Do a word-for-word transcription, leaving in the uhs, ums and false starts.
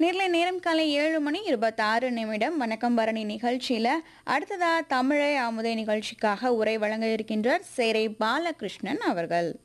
நேர்ல நேரம் காலை ஏழு மணி இருபத்தாறு நிமிடம். வணக்கம் பரணி நிகழ்ச்சியில அடுத்ததா தமிழை அமுதை நிகழ்ச்சிக்காக உரை வழங்க இருக்கின்றார் சேரை பாலகிருஷ்ணன் அவர்கள்.